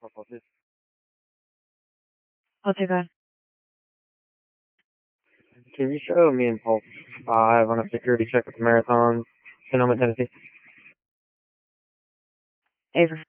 어제가 TV show, me and Pulse 5 on a security check with the Marathon, Sonoma, Tennessee. Over.